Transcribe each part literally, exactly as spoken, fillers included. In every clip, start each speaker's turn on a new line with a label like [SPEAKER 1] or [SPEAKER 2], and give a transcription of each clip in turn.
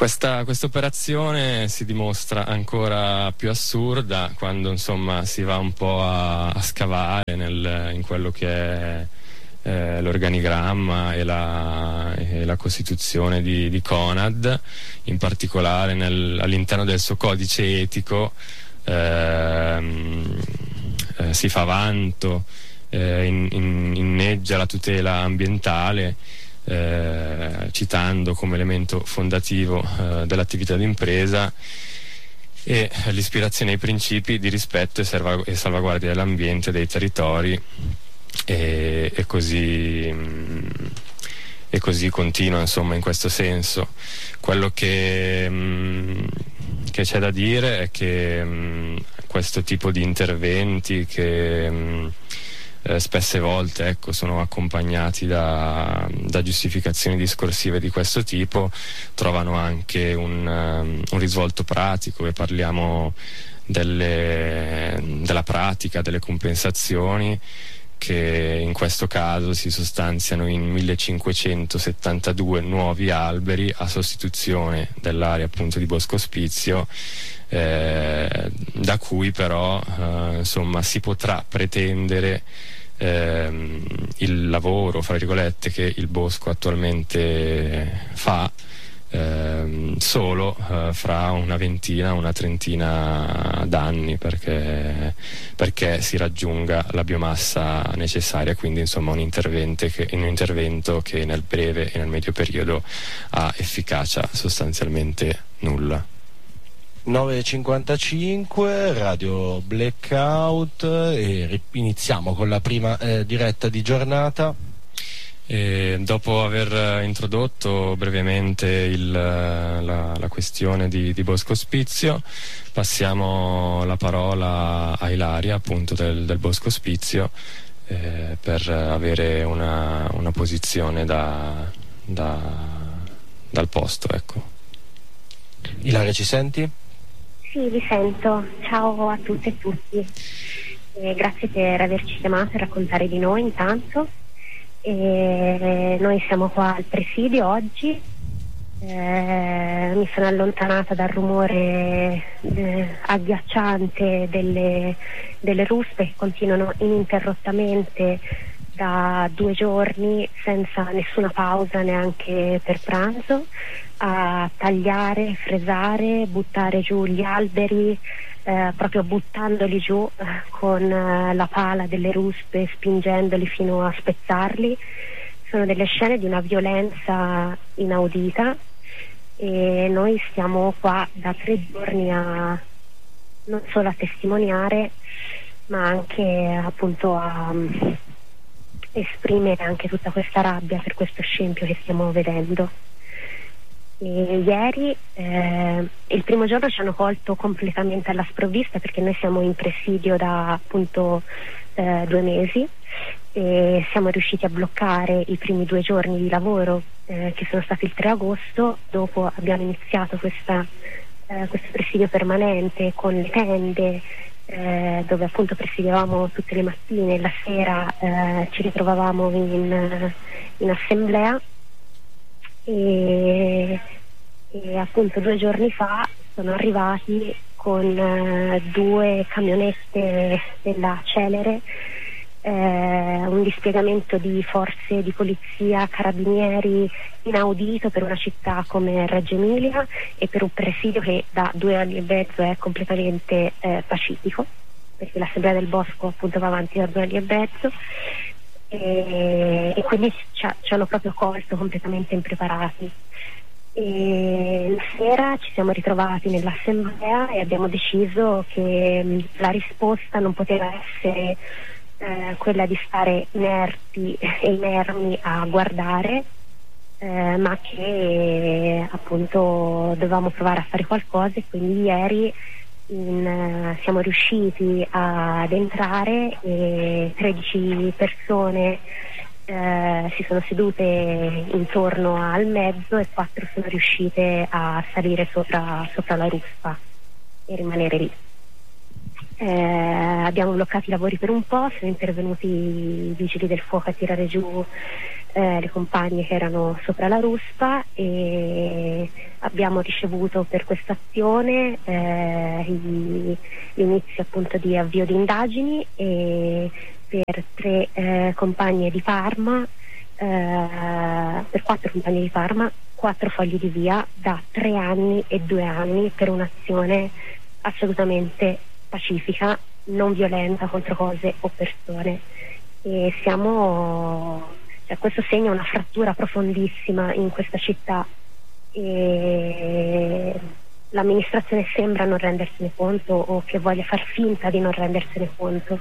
[SPEAKER 1] Questa questa operazione si dimostra ancora più assurda quando insomma si va un po' a, a scavare nel, in quello che è eh, l'organigramma e la, e la costituzione di, di Conad, in particolare nel, all'interno del suo codice etico. ehm, eh, si fa vanto, eh, in, in, inneggia la tutela ambientale, Eh, citando come elemento fondativo eh, dell'attività d'impresa e l'ispirazione ai principi di rispetto e, salvagu- e salvaguardia dell'ambiente e dei territori, e, e così mh, e così continua insomma in questo senso. Quello che, mh, che c'è da dire è che mh, questo tipo di interventi che mh, Eh, spesse volte ecco, sono accompagnati da, da giustificazioni discorsive di questo tipo, trovano anche un, um, un risvolto pratico, e parliamo delle, della pratica delle compensazioni, che in questo caso si sostanziano in millecinquecentosettantadue nuovi alberi a sostituzione dell'area appunto di Bosco Ospizio, eh, da cui però eh, insomma si potrà pretendere ehm, il lavoro, fra virgolette, che il bosco attualmente fa ehm, solo eh, fra una ventina, una trentina d'anni, perché, perché si raggiunga la biomassa necessaria, quindi insomma un intervento che, un intervento che nel breve e nel medio periodo ha efficacia sostanzialmente nulla.
[SPEAKER 2] nove e cinquantacinque, Radio Blackout, e iniziamo con la prima eh, diretta di giornata.
[SPEAKER 1] E dopo aver introdotto brevemente il, la, la questione di, di Bosco Ospizio, passiamo la parola a Ilaria, appunto del, del Bosco Ospizio, eh, per avere una, una posizione da, da, dal posto, ecco.
[SPEAKER 2] Ilaria, ci senti?
[SPEAKER 3] Sì, vi sento. Ciao a tutte e tutti. Eh, grazie per averci chiamato e raccontare di noi intanto. E noi siamo qua al presidio oggi. Eh, mi sono allontanata dal rumore eh, agghiacciante delle, delle ruspe che continuano ininterrottamente da due giorni senza nessuna pausa neanche per pranzo, a tagliare, fresare, buttare giù gli alberi, eh, proprio buttandoli giù eh, con eh, la pala delle ruspe, spingendoli fino a spezzarli. Sono delle scene di una violenza inaudita, e noi stiamo qua da tre giorni a non solo a testimoniare, ma anche appunto a um, esprimere anche tutta questa rabbia per questo scempio che stiamo vedendo. E ieri eh, il primo giorno ci hanno colto completamente alla sprovvista, perché noi siamo in presidio da appunto eh, due mesi, e siamo riusciti a bloccare i primi due giorni di lavoro eh, che sono stati il tre agosto. Dopo abbiamo iniziato questa, eh, questo presidio permanente con le tende, eh, dove appunto presidiavamo tutte le mattine, e la sera eh, ci ritrovavamo in, in assemblea. E, e appunto due giorni fa sono arrivati con uh, due camionette della Celere, eh, un dispiegamento di forze di polizia, carabinieri inaudito per una città come Reggio Emilia e per un presidio che da due anni e mezzo è completamente eh, pacifico, perché l'Assemblea del Bosco appunto va avanti da due anni e mezzo. E, e quindi ci, ci hanno proprio colto completamente impreparati. E la sera ci siamo ritrovati nell'assemblea e abbiamo deciso che mh, la risposta non poteva essere eh, quella di stare inerti e inermi a guardare, eh, ma che appunto dovevamo provare a fare qualcosa. E quindi ieri In, uh, siamo riusciti ad entrare e tredici persone uh, si sono sedute intorno al mezzo, e quattro sono riuscite a salire sopra, sopra la ruspa e rimanere lì. Uh, abbiamo bloccato i lavori per un po', sono intervenuti i vigili del fuoco a tirare giù uh, le compagne che erano sopra la ruspa, e abbiamo ricevuto per questa azione eh, l'inizio appunto di avvio di indagini e per tre eh, compagne di Parma, eh, per quattro compagne di Parma, quattro fogli di via da tre anni e due anni per un'azione assolutamente pacifica, non violenta contro cose o persone. E siamo, cioè, questo segna una frattura profondissima in questa città e l'amministrazione sembra non rendersene conto o che voglia far finta di non rendersene conto.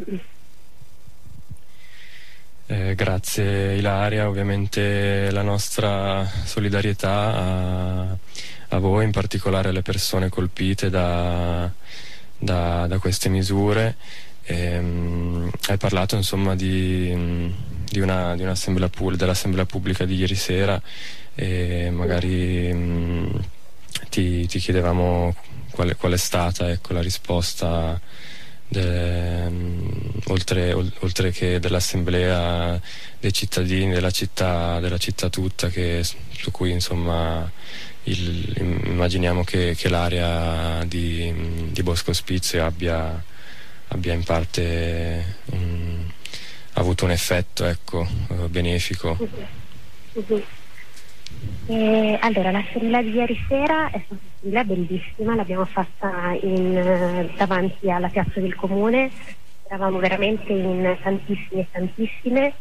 [SPEAKER 1] Eh, grazie Ilaria, ovviamente la nostra solidarietà a, a voi, in particolare alle persone colpite da, da, da queste misure. Ehm, hai parlato insomma di, di, una, di un'assemblea pu- dell'assemblea pubblica di ieri sera e magari mh, ti, ti chiedevamo qual, qual è stata, ecco, la risposta de, mh, oltre, ol, oltre che dell'assemblea dei cittadini della città, della città tutta, che, su cui insomma il, immaginiamo che, che l'area di, di Bosco Ospizio abbia, abbia in parte um, avuto un effetto, ecco, uh, benefico.
[SPEAKER 3] Uh-huh. Eh, allora, l'assemblea di ieri sera è stata un'assemblea bellissima, l'abbiamo fatta in, eh, davanti alla piazza del comune, eravamo veramente in tantissime e tantissime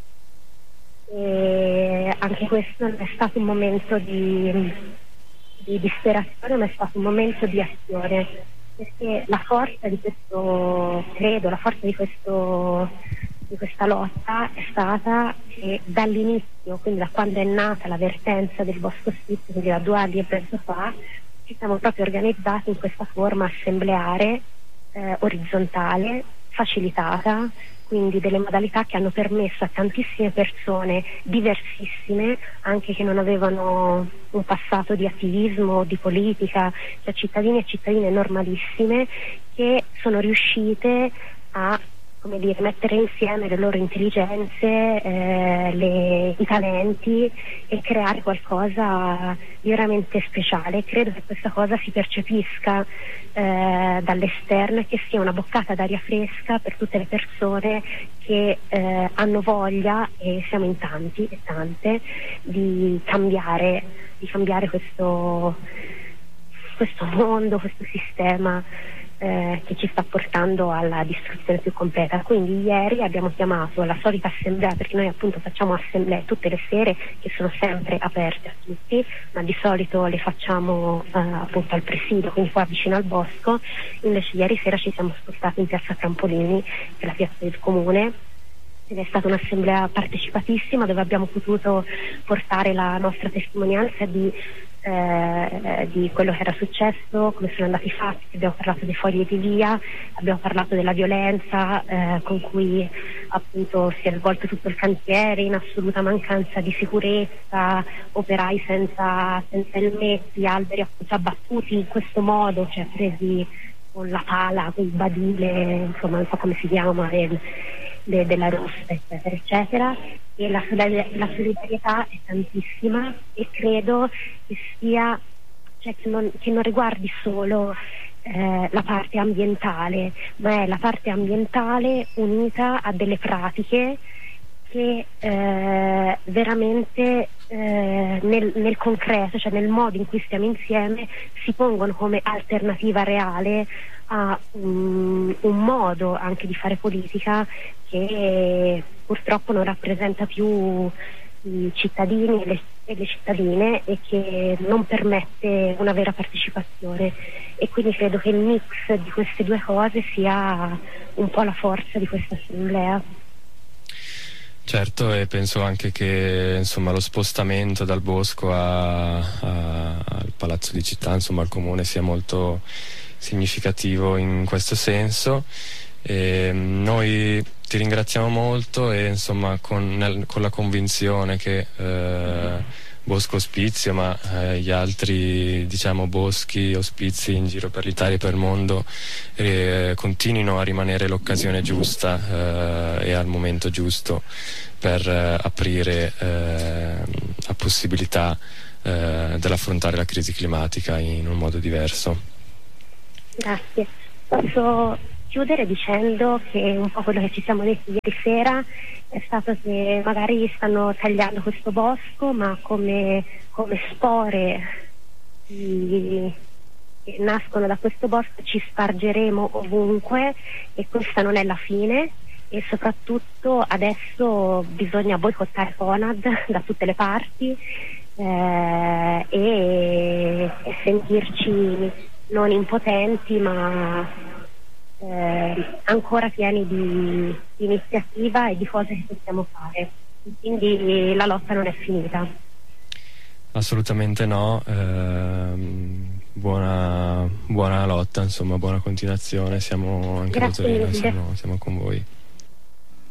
[SPEAKER 3] e anche questo non è stato un momento di, di disperazione, ma è stato un momento di azione, perché la forza di questo, credo, la forza di questo di questa lotta è stata che dall'inizio, quindi da quando è nata l'avvertenza del Bosco Ospizio, quindi da due anni e mezzo fa, ci siamo proprio organizzati in questa forma assembleare, eh, orizzontale, facilitata, quindi delle modalità che hanno permesso a tantissime persone diversissime, anche che non avevano un passato di attivismo o di politica, cioè cittadini e cittadine normalissime, che sono riuscite a, come dire, mettere insieme le loro intelligenze, eh, le, i talenti e creare qualcosa di veramente speciale. Credo che questa cosa si percepisca eh, dall'esterno e che sia una boccata d'aria fresca per tutte le persone che eh, hanno voglia, e siamo in tanti e tante, di cambiare, di cambiare questo, questo mondo, questo sistema Eh, che ci sta portando alla distruzione più completa. Quindi ieri abbiamo chiamato la solita assemblea, perché noi appunto facciamo assemblee tutte le sere che sono sempre aperte a tutti, ma di solito le facciamo eh, appunto al presidio, quindi qua vicino al bosco. Invece ieri sera ci siamo spostati in piazza Trampolini, che è la piazza del comune, ed è stata un'assemblea partecipatissima dove abbiamo potuto portare la nostra testimonianza di Eh, di quello che era successo, come sono andati i fatti. Abbiamo parlato dei fogli di via, abbiamo parlato della violenza eh, con cui appunto si è svolto tutto il cantiere in assoluta mancanza di sicurezza, operai senza, senza elmetti, alberi appunto abbattuti in questo modo, cioè presi con la pala, con il badile, insomma non so come si chiama, del, de, della rossa, eccetera eccetera. E la, la solidarietà è tantissima e credo che sia, cioè che non, che non riguardi solo eh, la parte ambientale, ma è la parte ambientale unita a delle pratiche che eh, veramente eh, nel, nel concreto, cioè nel modo in cui stiamo insieme, si pongono come alternativa reale a um, un modo anche di fare politica che purtroppo non rappresenta più i cittadini e le, e le cittadine e che non permette una vera partecipazione. E quindi credo che il mix di queste due cose sia un po' la forza di questa assemblea.
[SPEAKER 1] Certo, e penso anche che insomma lo spostamento dal bosco a, a, al Palazzo di Città, insomma al comune, sia molto significativo in questo senso. E noi ti ringraziamo molto e insomma con, nel, con la convinzione che eh, Bosco Ospizio, ma eh, gli altri diciamo boschi, ospizi in giro per l'Italia e per il mondo eh, continuino a rimanere l'occasione giusta eh, e al momento giusto per eh, aprire eh, la possibilità eh, dell'affrontare la crisi climatica in un modo diverso.
[SPEAKER 3] Grazie. Posso chiudere dicendo che un po' quello che ci siamo detti ieri sera è stato che magari stanno tagliando questo bosco, ma come, come spore di, che nascono da questo bosco ci spargeremo ovunque, e questa non è la fine. E soprattutto adesso bisogna boicottare Conad da tutte le parti eh, e, e sentirci non impotenti, ma eh, ancora pieni di, di iniziativa e di cose che possiamo fare. Quindi la lotta non è finita.
[SPEAKER 1] Assolutamente no. Ehm, buona, buona lotta, insomma, buona continuazione. Siamo anche da Torino, siamo, siamo con voi.